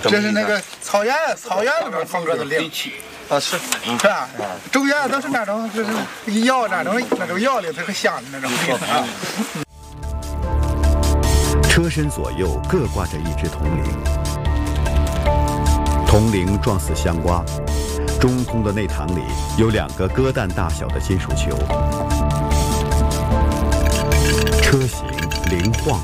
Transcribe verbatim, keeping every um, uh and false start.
这是那个草原草原里面风格的铃啊，是是吧？中原都是那种就是药那种那种药里头很香的那种铃啊。 车身左右各挂着一只铜铃，铜铃状似香瓜，中空的内膛里有两个鸽蛋大小的金属球。车型灵晃。